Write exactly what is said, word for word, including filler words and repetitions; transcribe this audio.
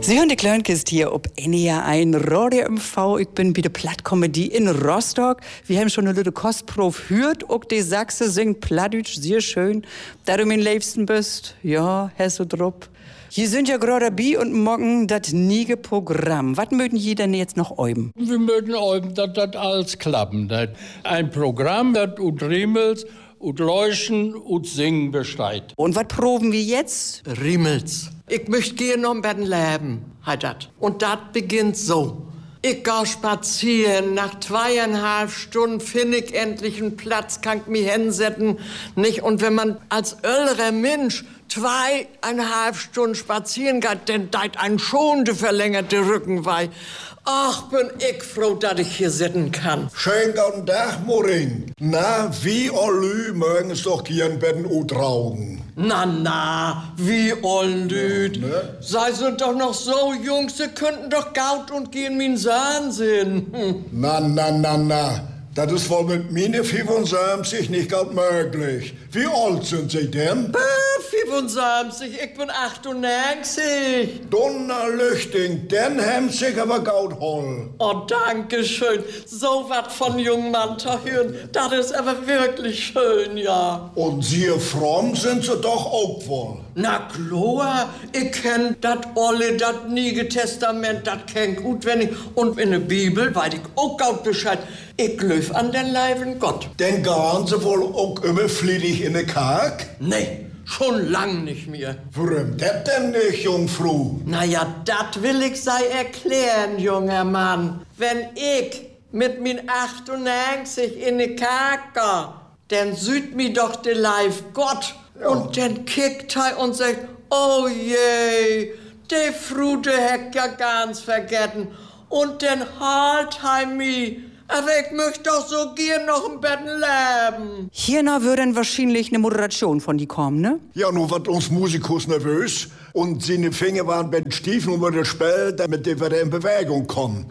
Sie hören die Klönkist hier ob N E R ein Radio M V. Ich bin bei der Plattkomödie in Rostock. Wir haben schon eine Lütte Kostprof hört. Auch die Sachse singt Plattdeutsch sehr schön. Da du mein Liebsten bist, ja, Hesse drupp. Hier sind ja gerade dabei und morgen das niege Programm. Was möchten Sie denn jetzt noch üben? Wir möchten üben, dass das alles klappen. Dat ein Programm, das ut Riemels, ut Leuchten, ut Singen besteht. Und was proben wir jetzt? Riemels. Ich möchte gehen um Betten leben, hat dat. Und das beginnt so. Ich geh spazieren, nach zweieinhalb Stunden finde ich endlich einen Platz, kann ich mich hinsetzen, nicht? Und wenn man als älterer Mensch zweieinhalb Stunden spazieren geht, dann deit ein schon der verlängerte Rücken weh. Ach, bin ich froh, dass ich hier sitzen kann. Schönen guten Tag, Moring. Na, wie allü mögen es doch hier in Betten utraugen. Na, na, wie oldüt. Ja, ne? Sei sind doch noch so jung, sie könnten doch gaut und gehen min Sahn sehen. Hm. Na, na, na, na. Das ist wohl mit meine fünfundsiebzig nicht ganz möglich. Wie alt sind Sie denn? Äh, fünfundsiebzig, ich bin achtundneunzig. Donnerlüchting, den haben sich aber gaut holl. Oh, danke schön. So was von jungen Mann zu hören, das ist aber wirklich schön, ja. Und Sie fromm sind Sie doch auch wohl. Na klar, ich kenn dat olle, dat Niege Testament, dat kenn gut, wenn ich. Und in der Bibel weiß ich auch gaut Bescheid. Ich löf an den Leiben Gott. Denn gehen Sie wohl auch immer flittig in den Karg? Nee, schon lang nicht mehr. Warum das denn nicht, Jungfrau? Na ja, dat will ich sei erklären, junger Mann. Wenn ich mit min achtundneunzig in den Karg gehe, dann süht mi doch de Leib Gott. Ja. Und dann kickt er und sagt, oh je, de Frute hätt ja ganz vergessen. Und dann halt er mi. Aber ich möchte doch so gern noch im Bett leben. Hierna würde dann wahrscheinlich eine Moderation von die kommen, ne? Ja, nur wird uns Musikus nervös und seine Finger waren bei den Stiefeln und bei der Spell, damit die wieder in Bewegung kommen.